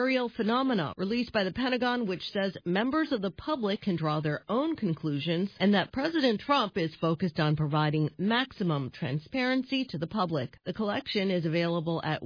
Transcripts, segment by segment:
material phenomena released by the Pentagon, which says members of the public can draw their own conclusions and that President Trump is focused on providing maximum transparency to the public. The collection is available at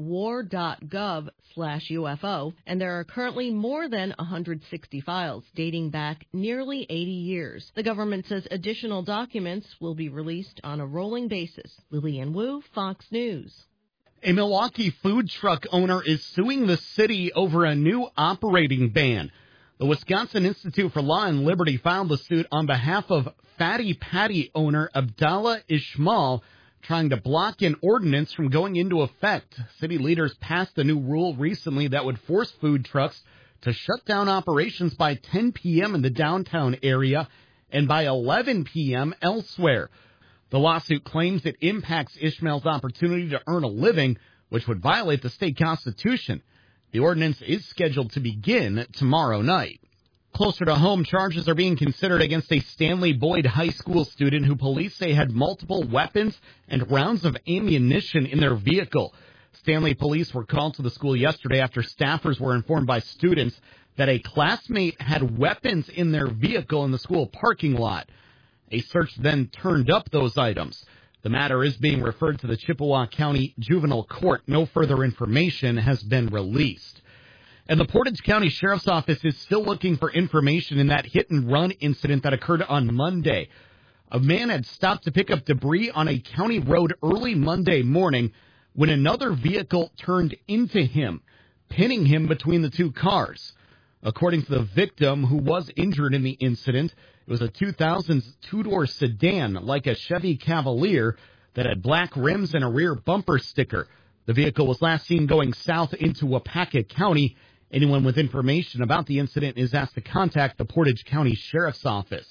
war.gov/UFO, and there are currently more than 160 files dating back nearly 80 years. The government says additional documents will be released on a rolling basis. Lillian Wu, Fox News. A Milwaukee food truck owner is suing the city over a new operating ban. The Wisconsin Institute for Law and Liberty filed the suit on behalf of Fatty Patty owner Abdallah Ishmael, trying to block an ordinance from going into effect. City leaders passed a new rule recently that would force food trucks to shut down operations by 10 p.m. in the downtown area and by 11 p.m. elsewhere. The lawsuit claims it impacts Ishmael's opportunity to earn a living, which would violate the state constitution. The ordinance is scheduled to begin tomorrow night. Closer to home, charges are being considered against a Stanley Boyd High School student who police say had multiple weapons and rounds of ammunition in their vehicle. Stanley police were called to the school yesterday after staffers were informed by students that a classmate had weapons in their vehicle in the school parking lot. A search then turned up those items. The matter is being referred to the Chippewa County Juvenile Court. No further information has been released. And the Portage County Sheriff's Office is still looking for information in that hit-and-run incident that occurred on Monday. A man had stopped to pick up debris on a county road early Monday morning when another vehicle turned into him, pinning him between the two cars. According to the victim, who was injured in the incident, it was a 2000s two-door sedan like a Chevy Cavalier that had black rims and a rear bumper sticker. The vehicle was last seen going south into Wapaka County. Anyone with information about the incident is asked to contact the Portage County Sheriff's Office.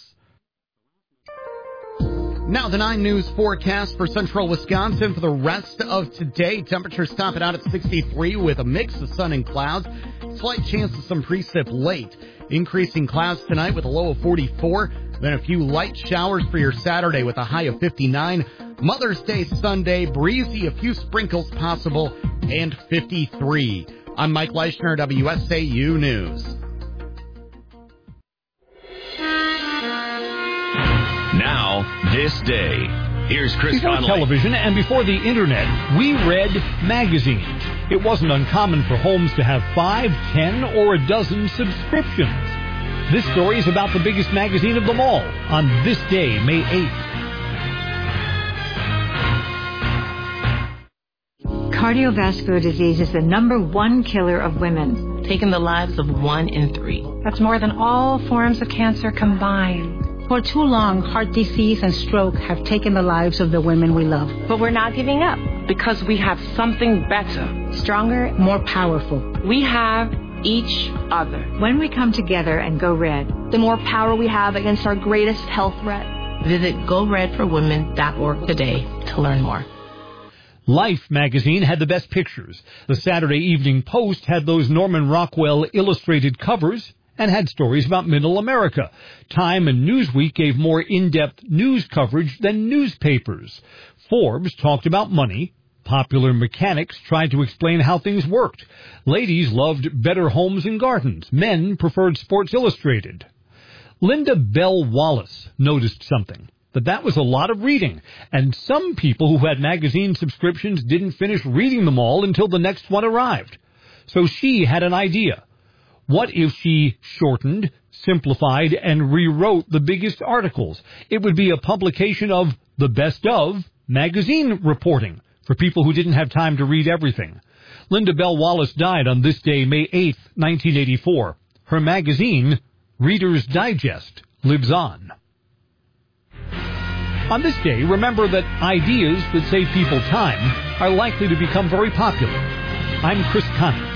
Now the 9 News forecast for central Wisconsin for the rest of today. Temperatures topping out at 63 with a mix of sun and clouds. Slight chance of some precip late. Increasing clouds tonight with a low of 44. Then a few light showers for your Saturday with a high of 59. Mother's Day Sunday, breezy, a few sprinkles possible, and 53. I'm Mike Leischner, WSAU News. Now, this day. Here's Chris Before Connolly. television and before the internet, we read magazines. It wasn't uncommon for homes to have 5, 10, or a dozen subscriptions. This story is about the biggest magazine of them all on this day, May 8th. Cardiovascular disease is the #1 killer of women, taking the lives of 1 in 3. That's more than all forms of cancer combined. For too long, heart disease and stroke have taken the lives of the women we love. But we're not giving up because we have something better, stronger, more powerful. We have each other. When we come together and go red, the more power we have against our greatest health threat. Visit GoRedForWomen.org today to learn more. Life magazine had the best pictures. The Saturday Evening Post had those Norman Rockwell illustrated covers and had stories about Middle America. Time and Newsweek gave more in-depth news coverage than newspapers. Forbes talked about money. Popular Mechanics tried to explain how things worked. Ladies loved Better Homes and Gardens. Men preferred Sports Illustrated. Linda Bell Wallace noticed something, that was a lot of reading, and some people who had magazine subscriptions didn't finish reading them all until the next one arrived. So she had an idea. What if she shortened, simplified, and rewrote the biggest articles? It would be a publication of the best of magazine reporting for people who didn't have time to read everything. Linda Bell Wallace died on this day, May 8th, 1984. Her magazine, Reader's Digest, lives on. On this day, remember that ideas that save people time are likely to become very popular. I'm Chris Connolly.